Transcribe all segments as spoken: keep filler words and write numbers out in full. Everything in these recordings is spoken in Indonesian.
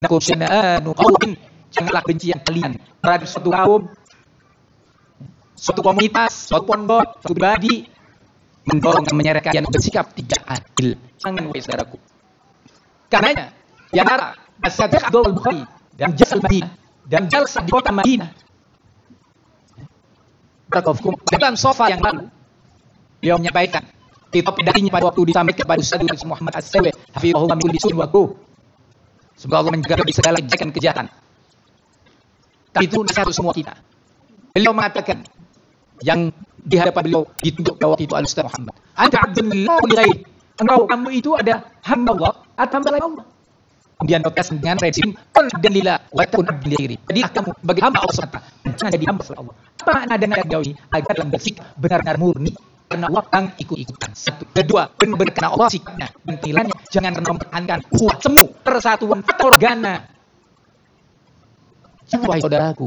nakum syana'anu qaumin, janganlah bencian kalian terhadap suatu kaum, suatu komunitas, suatu pondok, suatu pribadi, mendorong dan menyeret kalian bersikap tidak adil. Jangan, wahai saudaraku. Karenanya, yang antara As-Sadiq Abdul Bukhari dan Jalsah Madinah dan Jalsah di kota Madinah, pada sofa yang lalu, beliau menyampaikan kitab darinya pada waktu disampaikan kepada Ustaz Muhammad As-Sawi, hafizahullah min kulli su'in wa quh. Semoga Allah menjaga dari segala kejahatan kejahatan. Tapi itu nasihat semua kita. Beliau mengatakan yang di hadapan beliau ditunjuk bahwa itu Al-Ustaz Muhammad. Anta abdullah li ghairi. Engkau kamu itu ada hamba Allah atau hamba Allah. Kemudian protes dengan rezim qul dalillah wa takun abdul ghairi. Jadi kamu bagi hamba Allah semata. Jangan jadi hamba Allah. Apa makna dan ayat ini? Agar dalam bersikap benar-benar murni karena Allah yang ikut-ikutan. Satu. Kedua, benar-benar karena Allah sikapnya dan nilainya. Jangan pernah mempertahankan kuat semu, persatuan, organa. Jangan, wahai saudaraku.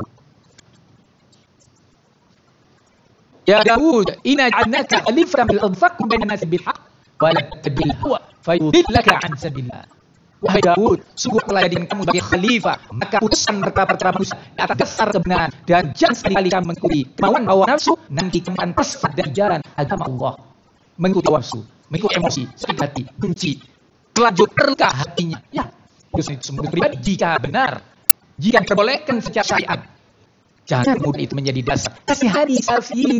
Ya Daud, inna ja'alnaka khalifatan fil ardi fahkum bainan nasi bil haqq wa la tattabi'il hawa fayudillaka 'an sabilillah. Wahai Daud, sungguh telah jadikan kamu sebagai khalifah, maka putuskan perkara-perkara manusia di atas dasar kebenaran dan jangan sekali-kali kamu mengikuti kemauan hawa nafsu, nanti kamu akan tersesat dari jalan agama Allah. Mengikuti hawa nafsu, mengikuti emosi, sakit hati, benci, terlanjur terluka hatinya. Ya, itu semua pribadi jika benar, jika diperbolehkan secara syariat. Jangan mudah itu menjadi dasar. Kasihani salfin.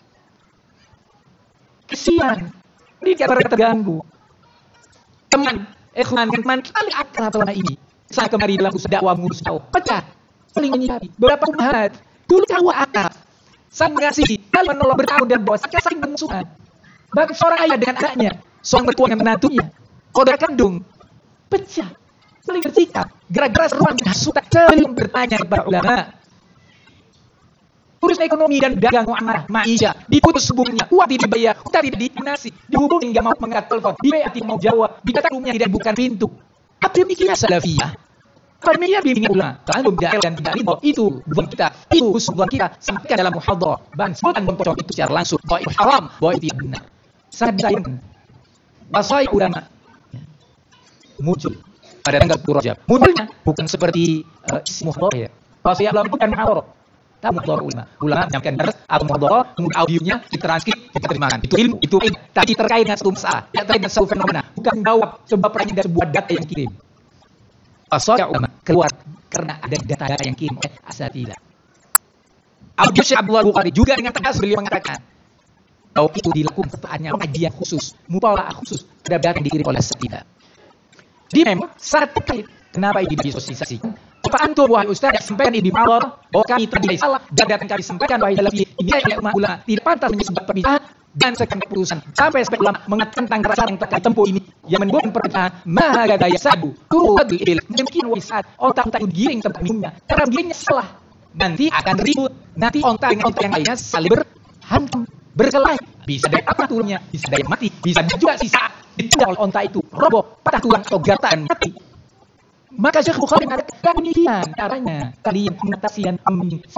Kesian. Mereka mereka terganggu. Teman, ikhwan, teman, kita lihat akrab selama ini. Saat kemarin dalam usaha dakwah mengurus dakwah, pecah, saling menyikapi. Beberapa umat dulu dakwah akrab, saling mengasihi, saling menolong bertahun dan bos, saling bermusuhan. Bahkan seorang ayah dengan anaknya, seorang mertua dengan menantunya, saudara kandung, pecah, saling bersikap. Gara-gara seruan hasutan, saling bertanya kepada ulama. Urusan ekonomi dan dagang muamalah maisha diputus hubungannya, uang tidak dibayar, utang tidak dilunasi, dihubungi nggak mau mengangkat telepon, dibayar tidak mau jawab, dikata rumahnya tidak bukan pintu. Apa demikian salafiyah? Kami ya bimbingan ulama, kalau tidak dan tidak ridho itu bukan kita, itu husnul kita sampaikan dalam muhadharah, bahkan bukan mempocok itu secara langsung bahwa itu haram, bahwa itu tidak benar. Sangat disayangkan. Wasai ulama muncul pada tanggal sepuluh Rajab. Munculnya bukan seperti uh, isi muhadharah ya. Wasai ulama bukan muhadharah. Tahu muhadharah ulama, ulama menyampaikan dars atau muhadharah, kemudian audionya ditranskrip, kita terimakan. Itu ilmu, itu ilmu. Tapi terkait dengan satu masalah, tidak terkait dengan satu fenomena, bukan jawab sebuah pertanyaan dari sebuah data yang kirim. Asal ulama keluar karena ada data yang kirim oleh asatidzah. Audio Syekh Abdullah Bukhari juga dengan tegas beliau mengatakan bahwa itu dilakukan setelahnya kajian khusus, mutalaah khusus terhadap data yang dikirim oleh asatidzah. Dia memang sangat terkait. Kenapa ini disosialisasikan? Apa antum wahai ustaz yang sampaikan ini di mawar bahwa kami tadi salah dan data yang kami sampaikan wahai salafi ini adalah ulama tidak pantas menjadi sebuah perbedaan dan sekarang keputusan sampai sampai ulama mengatakan tentang rasa yang terkait tempuh ini yang menimbulkan perbedaan maha daya sabu turut il mungkin wisat otak-otak giring tempat minumnya karena giringnya salah nanti akan ribut nanti ontak dengan ontak yang lainnya saling berhantam berkelahi bisa dari apa turunnya bisa dari mati bisa juga sisa ditinggal oleh ontak itu roboh patah tulang atau gataan mati. Maka Syekh Bukhari mengatakan demikian caranya kalian mengatasi dan